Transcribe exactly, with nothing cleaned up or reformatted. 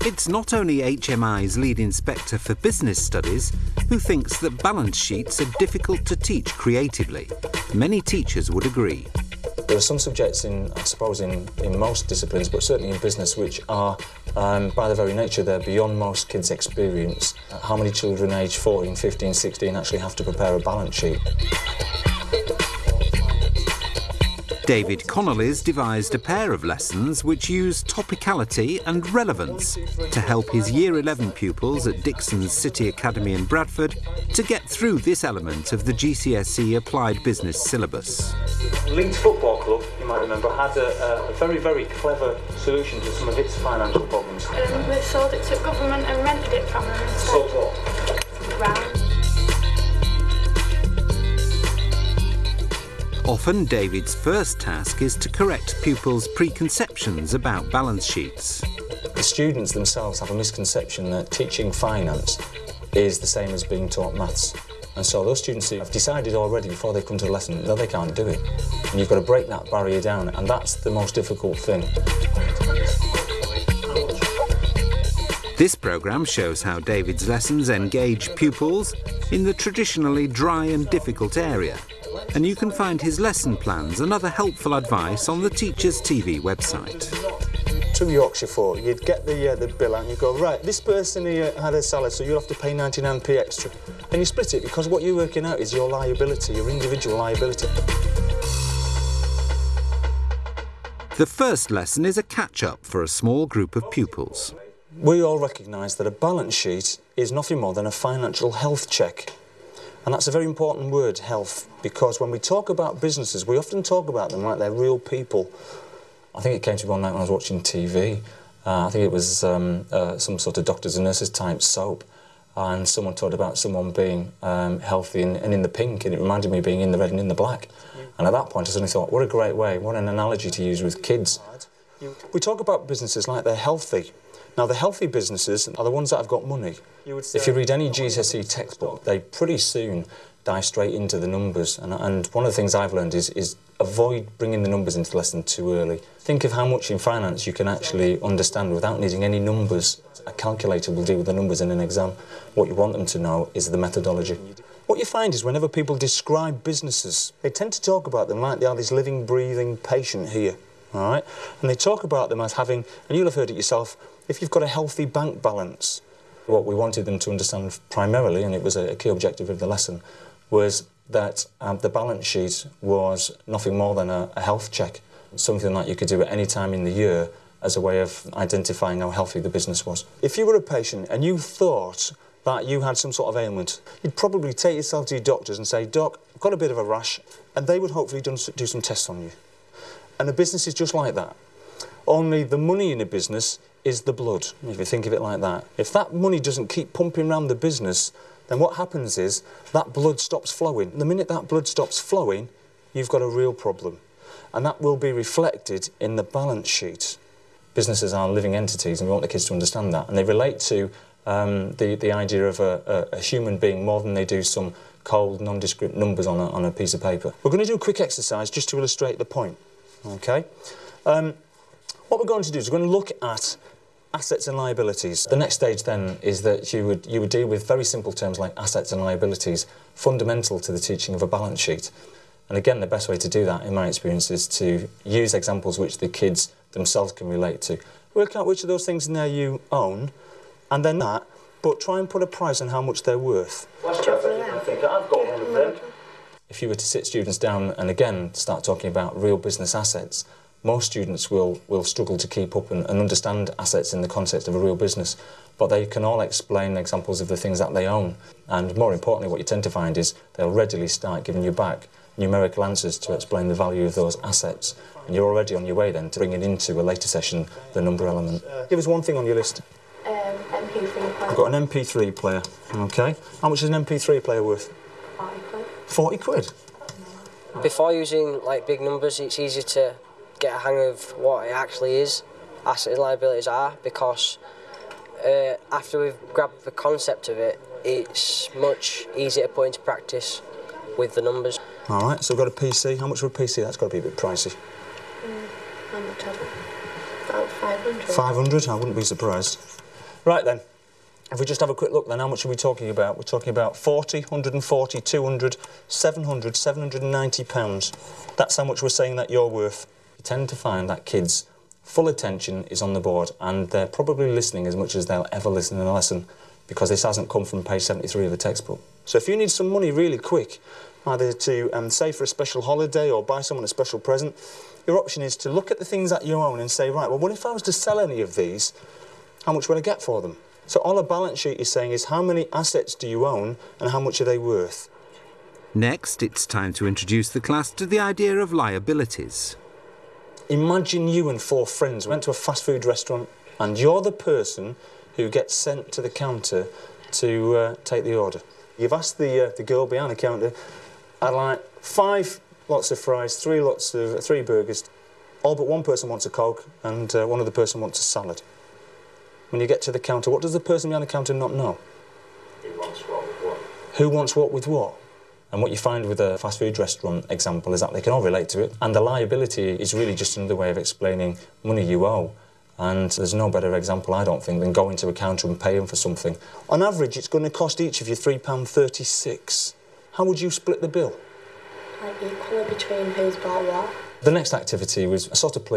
It's not only H M I's lead inspector for business studies who thinks that balance sheets are difficult to teach creatively. Many teachers would agree. There are some subjects in, I suppose, in, in most disciplines, but certainly in business, which are, um, by their very nature, they're beyond most kids' experience. How many children aged fourteen, fifteen, sixteen actually have to prepare a balance sheet? David Connolly's devised a pair of lessons which use topicality and relevance to help his Year eleven pupils at Dixon's City Academy in Bradford to get through this element of the G C S E Applied Business syllabus. Leeds Football Club, you might remember, had a, a very, very clever solution to some of its financial problems. Um, they sold it to government and rented it from them instead. Sold what? Ground. Often, David's first task is to correct pupils' preconceptions about balance sheets. The students themselves have a misconception that teaching finance is the same as being taught maths. And so those students have decided already before they come to the lesson that they can't do it. And you've got to break that barrier down, and that's the most difficult thing. This programme shows how David's lessons engage pupils in the traditionally dry and difficult area. And you can find his lesson plans and other helpful advice on the Teachers T V website. To Yorkshire for, you'd get the, uh, the bill out and you go, right, this person here had a salary, so you'll have to pay ninety-nine p extra. And you split it because what you're working out is your liability, your individual liability. The first lesson is a catch-up for a small group of pupils. We all recognise that a balance sheet is nothing more than a financial health check. And that's a very important word, health, because when we talk about businesses, we often talk about them like they're real people. I think it came to me one night when I was watching T V. Uh, I think it was um, uh, some sort of doctors and nurses type soap, and someone talked about someone being um, healthy and, and in the pink, and it reminded me of being in the red and in the black. Yeah. And at that point I suddenly thought, what a great way, what an analogy to use with kids. We talk about businesses like they're healthy. Now, the healthy businesses are the ones that have got money. You if you read any G C S E textbook, they pretty soon dive straight into the numbers. And, and one of the things I've learned is, is avoid bringing the numbers into the lesson too early. Think of how much in finance you can actually understand without needing any numbers. A calculator will deal with the numbers in an exam. What you want them to know is the methodology. What you find is whenever people describe businesses, they tend to talk about them like they are this living, breathing patient here. All right? And they talk about them as having, and you'll have heard it yourself, if you've got a healthy bank balance. What we wanted them to understand primarily, and it was a key objective of the lesson, was that um, the balance sheet was nothing more than a, a health check, something that you could do at any time in the year as a way of identifying how healthy the business was. If you were a patient and you thought that you had some sort of ailment, you'd probably take yourself to your doctors and say, Doc, I've got a bit of a rash, and they would hopefully do, do some tests on you. And a business is just like that. Only the money in a business is the blood, if you think of it like that. If that money doesn't keep pumping around the business, then what happens is that blood stops flowing. The minute that blood stops flowing, you've got a real problem. And that will be reflected in the balance sheet. Businesses are living entities, and we want the kids to understand that. And they relate to um, the, the idea of a, a, a human being more than they do some cold, nondescript numbers on a, on a piece of paper. We're going to do a quick exercise just to illustrate the point, OK? Um, what we're going to do is we're going to look at assets and liabilities. The next stage then is that you would, you would deal with very simple terms like assets and liabilities, fundamental to the teaching of a balance sheet. And again, the best way to do that, in my experience, is to use examples which the kids themselves can relate to. Work out which of those things in there you own, and then that, but try and put a price on how much they're worth. If you were to sit students down and again start talking about real business assets, most students will, will struggle to keep up and, and understand assets in the context of a real business, but they can all explain examples of the things that they own. And more importantly, what you tend to find is they'll readily start giving you back numerical answers to explain the value of those assets. And you're already on your way then to bringing into a later session the number element. Give us one thing on your list. Um, M P three player. I've got an M P three player, OK. How much is an M P three player worth? forty quid. forty quid? Before using like big numbers, it's easier to get a hang of what it actually is, asset and liabilities are, because uh, after we've grabbed the concept of it, it's much easier to put into practice with the numbers. All right, so we've got a P C. How much for a P C? That's got to be a bit pricey. Mm, how much of it? About five hundred. five hundred? I wouldn't be surprised. Right then, if we just have a quick look then, how much are we talking about? We're talking about forty, one hundred and forty, two hundred, seven hundred, seven hundred and ninety pounds. That's how much we're saying that you're worth. You tend to find that kids' full attention is on the board and they're probably listening as much as they'll ever listen in a lesson because this hasn't come from page seventy-three of the textbook. So if you need some money really quick, either to um, save for a special holiday or buy someone a special present, your option is to look at the things that you own and say, right, well, what if I was to sell any of these? How much would I get for them? So all a balance sheet is saying is how many assets do you own and how much are they worth? Next, it's time to introduce the class to the idea of liabilities. Imagine you and four friends went to a fast food restaurant and you're the person who gets sent to the counter to uh, take the order. You've asked the, uh, the girl behind the counter, I'd like five lots of fries, three lots of, three burgers, all but one person wants a Coke and uh, one other person wants a salad. When you get to the counter, what does the person behind the counter not know? Who wants what with what? Who wants what with what? And what you find with a fast food restaurant example is that they can all relate to it. And the liability is really just another way of explaining money you owe. And there's no better example, I don't think, than going to a counter and paying for something. On average, it's going to cost each of you three pounds thirty-six. How would you split the bill? Like equally between who's bought what. The next activity was a sort of play